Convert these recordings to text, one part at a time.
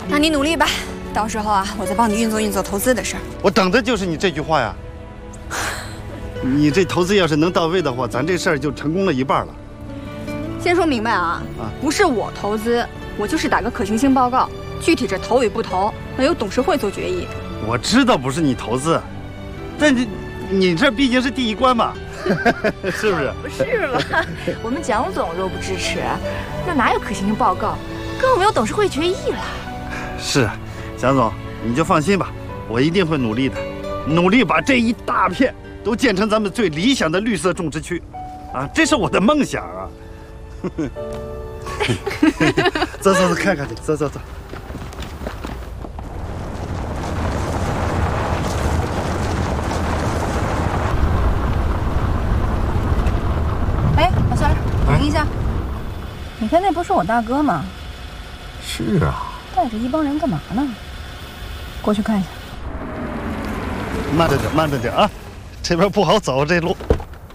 那你努力吧，到时候啊，我再帮你运作投资的事儿。 我等的就是你这句话呀。你这投资要是能到位的话，咱这事儿就成功了一半了。 先说明白啊，不是我投资，我就是打个可行性报告，具体这投与不投，那由董事会做决议。 我知道不是你投资，但你这毕竟是第一关嘛，是不是？ 不是吧？我们蒋总若不支持，那哪有可行性报告，更没有董事会决议了。 是，蒋总，你就放心吧，我一定会努力的，努力把这一大片都建成咱们最理想的绿色种植区，啊，这是我的梦想啊！走，看看去，走。 哎，老三，停一下！你看那不是我大哥吗？ 是啊。 带着一帮人干嘛呢？过去看一下。 慢着点啊，这边不好走，这路。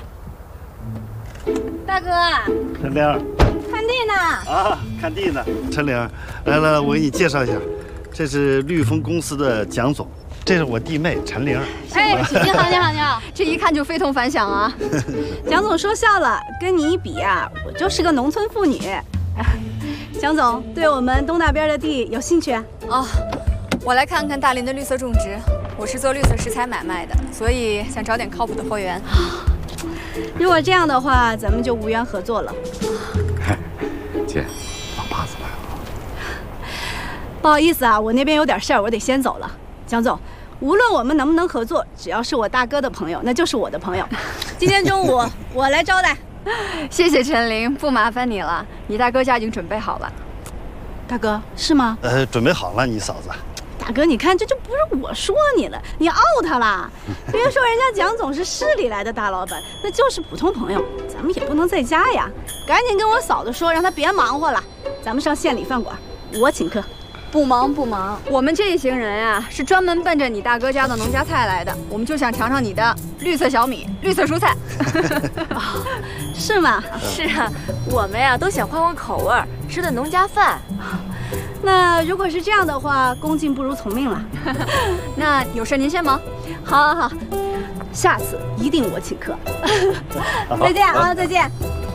大哥， 陈玲， 看地呢。 啊，看地呢。陈玲，来，我给你介绍一下，这是绿丰公司的蒋总，这是我弟妹陈玲。 哎，你好，这一看就非同凡响啊。 蒋总说笑了，跟你一比啊，我就是个农村妇女。蒋总对我们东大边的地有兴趣啊？ 哦，我来看看大林的绿色种植。我是做绿色食材买卖的，所以想找点靠谱的货源。 如果这样的话，咱们就无缘合作了。 姐，老爸子来了。 不好意思啊，我那边有点事儿，我得先走了。蒋总，无论我们能不能合作，只要是我大哥的朋友，那就是我的朋友。今天中午我来招待。 谢谢陈玲，不麻烦你了。你大哥家已经准备好了。 大哥，是吗？ 准备好了，你嫂子。 大哥，你看，这就不是我说你了，你 out 了。别说人家蒋总是市里来的大老板，那就是普通朋友，咱们也不能在家呀。赶紧跟我嫂子说，让她别忙活了，咱们上县里饭馆，我请客。 不忙，我们这一行人啊，是专门奔着你大哥家的农家菜来的，我们就想尝尝你的绿色小米、绿色蔬菜。 哦，是吗？ 是啊，我们呀都想换换口味，吃顿农家饭。 那如果是这样的话，恭敬不如从命了。 那有事您先忙。 好，下次一定我请客。再见啊，再见。